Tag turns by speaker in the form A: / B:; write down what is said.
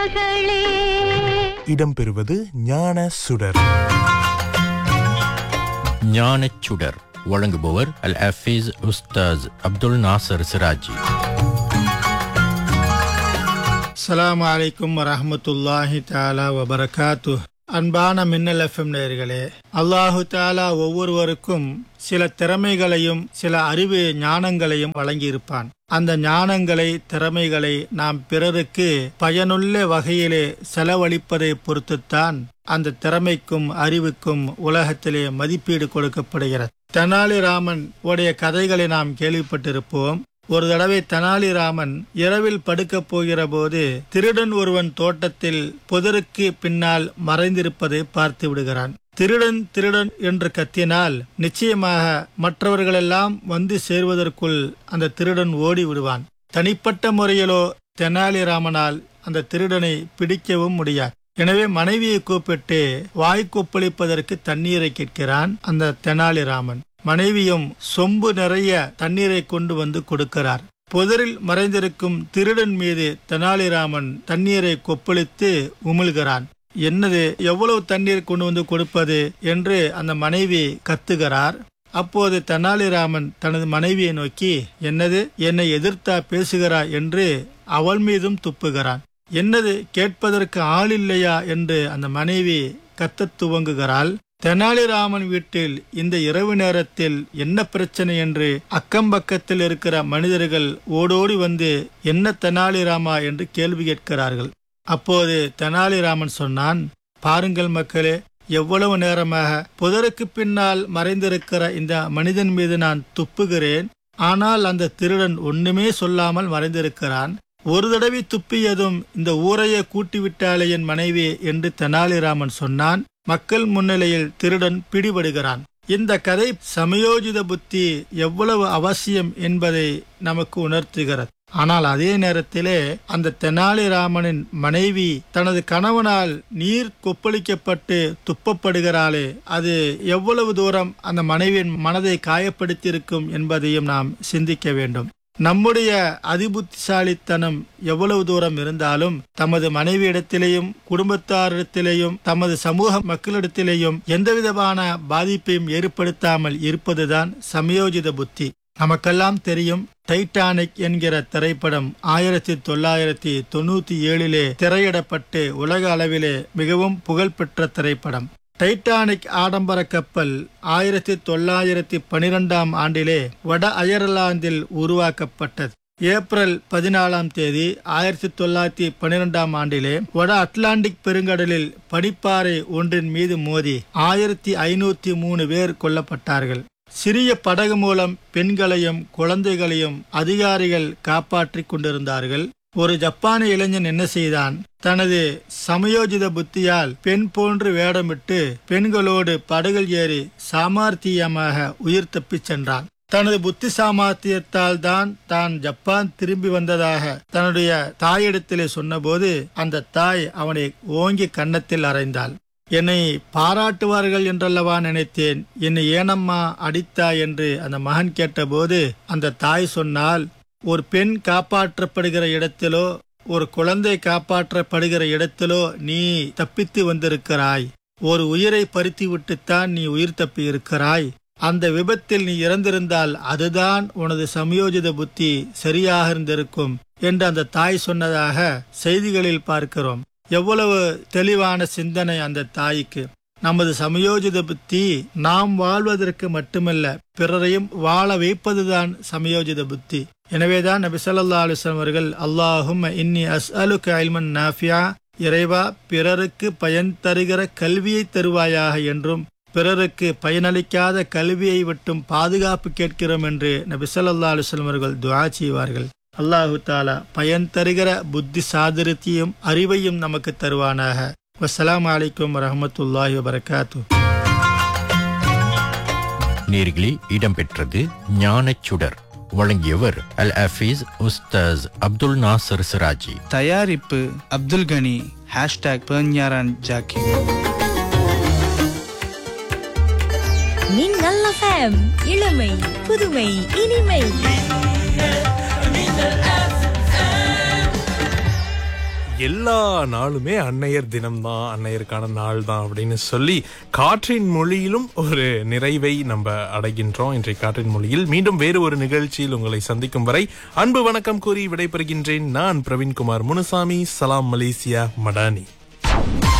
A: மகளே.
B: இடம்பெறுவது ஞான சுடர்.
C: ஞானச் சுடர் வழங்குபவர் அல் ஹஃபீஸ் உஸ்தாஸ் அப்துல் நாசர் சிராஜி.
D: அஸ்ஸலாமு அலைக்கும் வரஹ்மத்துல்லாஹி தஆலா வபரகாத்து. அன்பான மின்னல் எஃப்எம் நேயர்களே, அல்லாஹு தஆலா ஒவ்வொருவருக்கும் சில திறமைகளையும் சில அறிவு ஞானங்களையும் வழங்கியிருப்பான். அந்த ஞானங்களை திறமைகளை நாம் பிறருக்கு பயனுள்ள வகையிலே செலவழிப்பதை பொறுத்துத்தான் அந்த திறமைக்கும் அறிவுக்கும் உலகத்திலே மதிப்பீடு கொடுக்கப்படுகிறது. தெனாலிராமன் உடைய கதைகளை நாம் கேள்விப்பட்டிருப்போம். ஒரு தடவை தெனாலிராமன் இரவில் படுக்கப் போகிற போது திருடன் ஒருவன் தோட்டத்தில் புதருக்கு பின்னால் மறைந்திருப்பதை பார்த்து விடுகிறான். திருடன் திருடன் என்று கத்தினால் நிச்சயமாக மற்றவர்களெல்லாம் வந்து சேர்வதற்குள் அந்த திருடன் ஓடி விடுவான். தனிப்பட்ட முறையிலோ தெனாலிராமனால் அந்த திருடனை பிடிக்கவும் முடியாது. எனவே மனைவியை கூப்பிட்டு வாய்க்கொப்பளிப்பதற்கு தண்ணீரை கேட்கிறான் அந்த தெனாலிராமன். மனைவியும் சொம்பு நிறைய தண்ணீரை கொண்டு வந்து கொடுக்கிறார். புதரில் மறைந்திருக்கும் திருடன் மீது தெனாலிராமன் தண்ணீரை கொப்பளித்து உமிழ்கிறான். என்னது, எவ்வளவு தண்ணீர் கொண்டு வந்து கொடுப்பது என்று அந்த மனைவி கத்துகிறார். அப்போது தெனாலிராமன் தனது மனைவியை நோக்கி, என்னது, என்னை எதிர்த்தா பேசுகிறாய் என்று அவள் மீதும் துப்புகிறான். என்னது, கேட்பதற்கு ஆள் இல்லையா என்று அந்த மனைவி கத்தத் துவங்குகிறாள். தெனாலிராமன் வீட்டில் இந்த இரவு நேரத்தில் என்ன பிரச்சனை என்று அக்கம் பக்கத்தில் இருக்கிற மனிதர்கள் ஓடோடி வந்து, என்ன தெனாலிராமா என்று கேள்வி கேட்கிறார்கள். அப்போது தெனாலிராமன் சொன்னான், பாருங்கள் மக்களே, எவ்வளவு நேரமாக புதருக்கு பின்னால் மறைந்திருக்கிற இந்த மனிதன் மீது நான் துப்புகிறேன். ஆனால் அந்த திருடன் ஒண்ணுமே சொல்லாமல் மறைந்திருக்கிறான். ஒரு தடவை துப்பியதும் இந்த ஊரையே கூட்டிவிட்டாளே என் மனைவி என்று தெனாலிராமன் சொன்னான். மக்கள் முன்னிலையில் திருடன் பிடிபடுகிறான். இந்த கதை சமயோஜித புத்தி எவ்வளவு அவசியம் என்பதை நமக்கு உணர்த்துகிறது. ஆனால் அதே நேரத்திலே அந்த தெனாலிராமனின் மனைவி தனது கணவனால் நீர் கொப்பளிக்கப்பட்டு துப்பப்படுகிறாளே, அது எவ்வளவு தூரம் அந்த மனைவியின் மனதை காயப்படுத்தியிருக்கும் என்பதையும் நாம் சிந்திக்க வேண்டும். நம்முடைய அதிபுத்திசாலித்தனம் எவ்வளவு தூரம் இருந்தாலும் தமது மனைவியிடத்திலேயும் குடும்பத்தாரிடத்திலேயும் தமது சமூக மக்களிடத்திலேயும் எந்தவிதமான பாதிப்பையும் ஏற்படுத்தாமல் இருப்பதுதான் சமயோஜித புத்தி. நமக்கெல்லாம் தெரியும், டைட்டானிக் என்கிற திரைப்படம் 1997 திரையிடப்பட்டு உலக அளவிலே மிகவும் புகழ்பெற்ற திரைப்படம். டைட்டானிக் ஆடம்பர கப்பல் 1912 ஆண்டிலே வட அயர்லாந்தில் உருவாக்கப்பட்டது. ஏப்ரல் 14 1912 ஆண்டிலே வட அட்லாண்டிக் பெருங்கடலில் பனிப்பாறை ஒன்றின் மீது மோதி 1503 பேர் கொல்லப்பட்டார்கள். சிறிய படகு மூலம் பெண்களையும் குழந்தைகளையும் அதிகாரிகள் காப்பாற்றிக் கொண்டிருந்தார்கள். ஒரு ஜப்பானிய இளைஞன் என்ன செய்தான்? தனது சமயோஜித புத்தியால் பெண் போன்று வேடமிட்டு பெண்களோடு படகில் ஏறி சாமர்த்தியமாக உயிர் தப்பிச் சென்றான். தனது புத்தி சாமர்த்தியத்தால் தான் ஜப்பான் திரும்பி வந்ததாக தன்னுடைய தாயிடத்திலே சொன்னபோது அந்த தாய் அவனை ஓங்கி கன்னத்தில் அறைந்தாள். என்னை பாராட்டுவார்கள் என்றல்லவா நினைத்தேன், என்னை ஏனம்மா அடித்தாய் என்று அந்த மகன் கேட்டபோது அந்த தாய் சொன்னால், ஒரு பெண் காப்பாற்றப்படுகிற இடத்திலோ ஒரு குழந்தை காப்பாற்றப்படுகிற இடத்திலோ நீ தப்பித்து வந்திருக்கிறாய். ஒரு உயிரை பறித்து விட்டுத்தான் நீ உயிர் தப்பி இருக்கிறாய். அந்த விபத்தில் நீ இறந்திருந்தால் அதுதான் உனது சமயோஜித புத்தி சரியாக இருந்திருக்கும் என்று அந்த தாய் சொன்னதாக செய்திகளில் பார்க்கிறோம். எவ்வளவு தெளிவான சிந்தனை அந்த தாய்க்கு! நமது சமயோஜித புத்தி நாம் வாழ்வதற்கு மட்டுமல்ல, பிறரையும் வாழ வைப்பதுதான் சமயோஜித புத்தி. எனவேதான் நபி ஸல்லல்லாஹு அலைஹி வஸல்லம் அவர்கள், அல்லாஹும்ம இன்னி அஸ்அலுக இல்மன் நாஃபியா, இறைவா பிறருக்கு பயன் தருகிற கல்வியை தருவாயாக என்றும் பிறருக்கு பயனளிக்காத கல்வியை விட்டும் பாதுகாப்பு கேட்கிறோம் என்று நபி ஸல்லல்லாஹு அலைஹி வஸல்லம் அவர்கள் துஆ செய்வார்கள். அல்லாஹு தஆலா பயன் தருகிற புத்தி சாதுரியத்தையும் அறிவையும் நமக்கு தருவானாக. வஸ்ஸலாமு அலைக்கும் வரஹ்மத்துல்லாஹி வபரகாத்துஹு.
C: நேர்களே, இடம்பெற்றது ஞானச் சுடர். வழங்கியவர் அல் ஹஃபீஸ் உஸ்தாஸ் அப்துல் நாசர் சிராஜி.
E: தயாரிப்பு அப்துல் கனி. #பெர்ஞாரான் ஜாக்கி.
A: மின்னல் எஃப்எம், இளமை புதுமை இனிமை.
B: எல்லா நாளுமே அன்னையர் தினம்தான், அன்னையருக்கான நாள் தான் அப்படின்னு சொல்லி காற்றின் மொழியிலும் ஒரு நிறைவை நம்ம அடைகின்றோம். இன்றைய காற்றின் மொழியில் மீண்டும் வேறு ஒரு நிகழ்ச்சியில் உங்களை சந்திக்கும் வரை அன்பு வணக்கம் கூறி விடைபெறுகின்றேன். நான் பிரவீன்குமார் முனுசாமி. சலாம் மலேசியா மடானி.